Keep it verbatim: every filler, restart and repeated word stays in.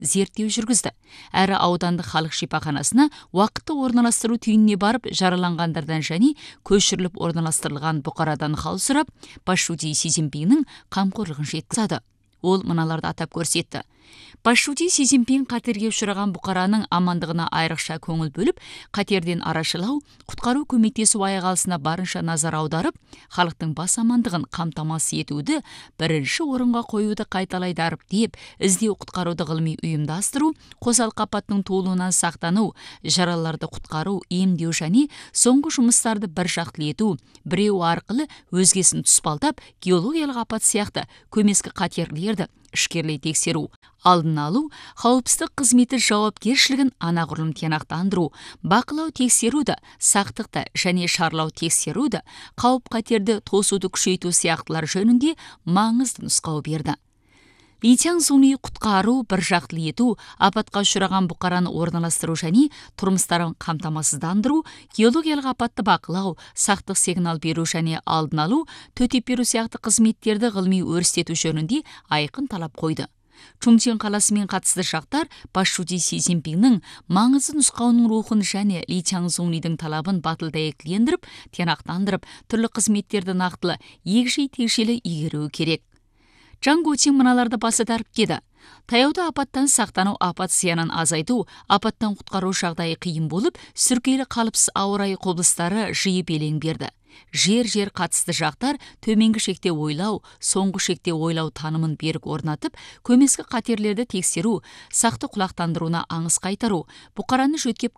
зерттеу жүргізді. Әрі аудандық халық шипаханасына уақытты орналастыру түйініне барып, жараланғандардан және көшіріліп орналастырылған бұқарадан хал сұрап, Пашуди Си Цзиньпиннің қамқорлығын жеткізді. Ол мыналарды атап көрсетті. Пашуди Си Цзиньпин қатерге ұшыраған бұқараның амандығына айрықша көңіл бөліп, қатерден арашылау, құтқару көмектесу аяғалысына барынша назар аударып, халықтың бас амандығын қамтамасыз етуді бірінші орынға қоюды қайталайдарып деп, іздеу құтқаруды ғылыми ұйымдастыру, қосалқы апаттың толуынан сақтану, жараларды құтқару, емдеу және соңғы жұмыстарды бір жақтылы ету, біреу арқылы өзгесін тұспалдап, геологиялық апат сияқты көмескі қатерлерді ішкерлей тексеру, алдын алу, қауіпсіздік қызметі жауапкершілігін анағұрлым тиянақтандыру, бақылау тексеруді, сақтықты және шарлау тексеруді, қауіп қатерді тосуды күшейту сияқтылар жөнінде маңызды нұсқау берді. Ли Цзяньзуни құтқару, бір жақтылы ету, апатқа ұшыраған бұқараны орналастыру және тұрмыстарын қамтамасыздандыру, геологиялық апатты бақылау, сақтық сигнал беру және алдын алу, төтеп беру сияқты қызметтерді ғылыми өрістету жөнінде айқын талап қойды. Чунцин қаласымен қатысты жақтар Пашуди Си Цзиньпиннің маңызды нұсқауының рухын және Ли Цзяньзунидің талабын батыл дәйектілендіріп, тиянақтандырып, түрлі қызметтерді нақтылы, егжей-тегжейлі игеруі керек. Чжан Гуотин мыналарды басы дәріптеді. Таяуда апаттан сақтану, апат зиянын азайту, апаттан құтқару жағдайы қиын болып, сүркелі қалыпсыз ауа райы құбылыстары жиі белең берді. Жер-жер қатысты жақтар төменгі шекте ойлау, соңғы шекте ойлау танымын берік орнатып, көмескі қатерлерді тексеру, сақты құлақтандыруына аңыз қайтару, бұқараны жөткеп